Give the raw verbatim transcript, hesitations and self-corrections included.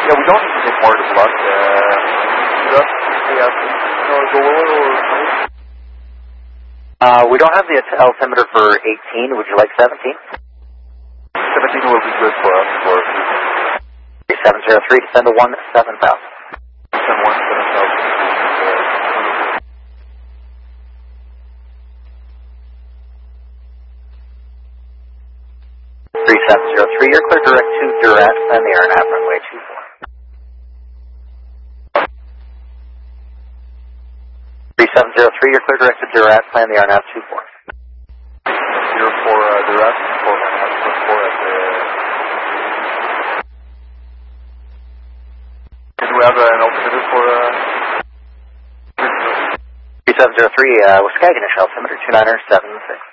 Yeah, we don't need to take more to blood. Uh, just yes, or lower or higher? Uh, we don't have the altimeter for eighteen. Would you like seventeen? seventeen will be good for us for three seven zero three, descend to one seven thousand. Descend one seven thousand. three seven zero three, you're clear direct to Durat, and the air nav runway two four. three seven zero three, you're clear direct to Durat, plan the air nav two four. Zero for uh, Durat, for uh, four at the... Do we have uh, an altimeter for... Uh, three seven zero three, uh, with Skaginish altimeter two nine seven six.